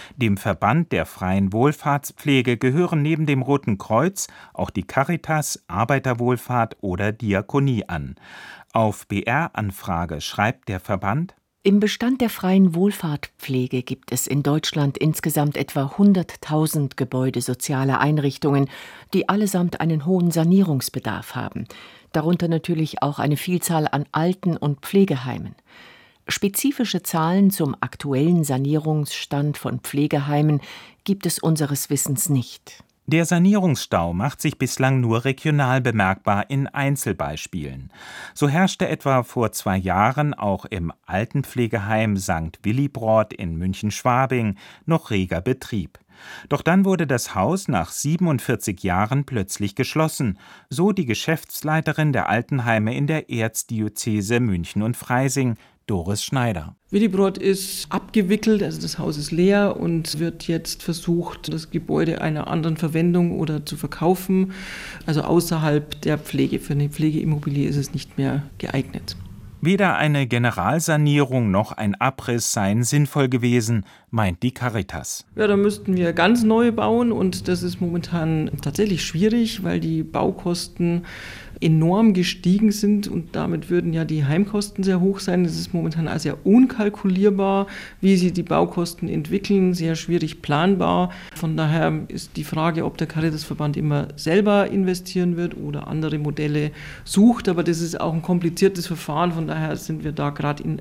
Dem Verband der freien Wohlfahrtspflege gehören neben dem Roten Kreuz auch die Caritas, Arbeiterwohlfahrt oder Diakonie an. Auf BR-Anfrage schreibt der Verband: Im Bestand der freien Wohlfahrtpflege gibt es in Deutschland insgesamt etwa 100.000 Gebäude sozialer Einrichtungen, die allesamt einen hohen Sanierungsbedarf haben. Darunter natürlich auch eine Vielzahl an Alten- und Pflegeheimen. Spezifische Zahlen zum aktuellen Sanierungsstand von Pflegeheimen gibt es unseres Wissens nicht. Der Sanierungsstau macht sich bislang nur regional bemerkbar in Einzelbeispielen. So herrschte etwa vor 2 Jahren auch im Altenpflegeheim St. Willibrord in München-Schwabing noch reger Betrieb. Doch dann wurde das Haus nach 47 Jahren plötzlich geschlossen, so die Geschäftsleiterin der Altenheime in der Erzdiözese München und Freising, Doris Schneider. Willibrord ist abgewickelt, also das Haus ist leer und wird jetzt versucht, das Gebäude einer anderen Verwendung oder zu verkaufen. Also außerhalb der Pflege. Für eine Pflegeimmobilie ist es nicht mehr geeignet. Weder eine Generalsanierung noch ein Abriss seien sinnvoll gewesen, meint die Caritas. Ja, da müssten wir ganz neu bauen und das ist momentan tatsächlich schwierig, weil die Baukosten enorm gestiegen sind und damit würden ja die Heimkosten sehr hoch sein. Es ist momentan auch sehr unkalkulierbar, wie sich die Baukosten entwickeln, sehr schwierig planbar. Von daher ist die Frage, ob der Caritasverband immer selber investieren wird oder andere Modelle sucht, aber das ist auch ein kompliziertes Verfahren, von daher sind wir da gerade in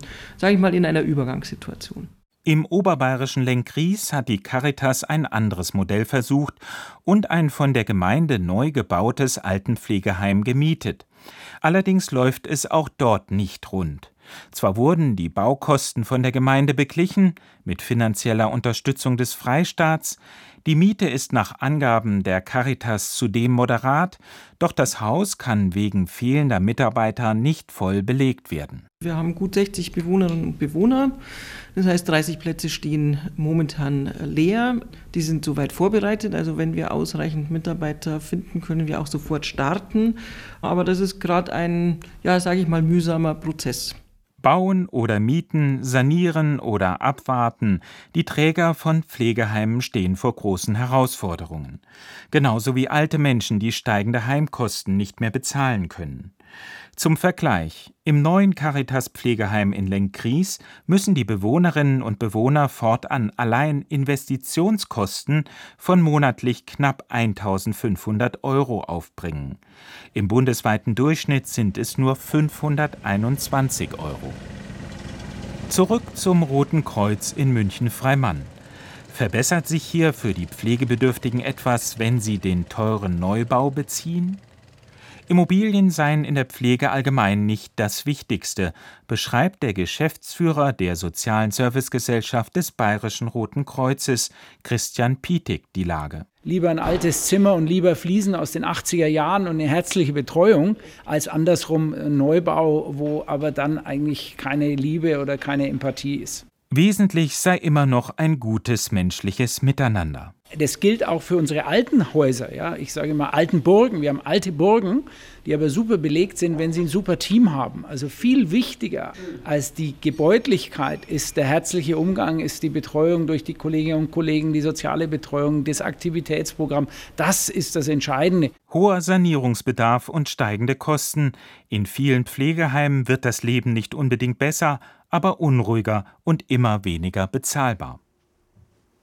einer Übergangssituation. Im oberbayerischen Lenggries hat die Caritas ein anderes Modell versucht und ein von der Gemeinde neu gebautes Altenpflegeheim gemietet. Allerdings läuft es auch dort nicht rund. Zwar wurden die Baukosten von der Gemeinde beglichen, mit finanzieller Unterstützung des Freistaats, die Miete ist nach Angaben der Caritas zudem moderat, doch das Haus kann wegen fehlender Mitarbeiter nicht voll belegt werden. Wir haben gut 60 Bewohnerinnen und Bewohner, das heißt 30 Plätze stehen momentan leer, die sind soweit vorbereitet, also wenn wir ausreichend Mitarbeiter finden, können wir auch sofort starten, aber das ist gerade ein, mühsamer Prozess. Bauen oder mieten, sanieren oder abwarten, die Träger von Pflegeheimen stehen vor großen Herausforderungen. Genauso wie alte Menschen, die steigende Heimkosten nicht mehr bezahlen können. Zum Vergleich: Im neuen Caritas-Pflegeheim in Lenggries müssen die Bewohnerinnen und Bewohner fortan allein Investitionskosten von monatlich knapp 1.500 € aufbringen. Im bundesweiten Durchschnitt sind es nur 521 €. Zurück zum Roten Kreuz in München-Freimann. Verbessert sich hier für die Pflegebedürftigen etwas, wenn sie den teuren Neubau beziehen? Immobilien seien in der Pflege allgemein nicht das Wichtigste, beschreibt der Geschäftsführer der Sozialen Servicegesellschaft des Bayerischen Roten Kreuzes, Christian Pietig, die Lage. Lieber ein altes Zimmer und lieber Fliesen aus den 80er Jahren und eine herzliche Betreuung, als andersrum ein Neubau, wo aber dann eigentlich keine Liebe oder keine Empathie ist. Wesentlich sei immer noch ein gutes menschliches Miteinander. Das gilt auch für unsere alten Häuser. Ja? Ich sage immer alten Burgen. Wir haben alte Burgen, die aber super belegt sind, wenn sie ein super Team haben. Also viel wichtiger als die Gebäudlichkeit ist der herzliche Umgang, ist die Betreuung durch die Kolleginnen und Kollegen, die soziale Betreuung, das Aktivitätsprogramm. Das ist das Entscheidende. Hoher Sanierungsbedarf und steigende Kosten. In vielen Pflegeheimen wird das Leben nicht unbedingt besser, aber unruhiger und immer weniger bezahlbar.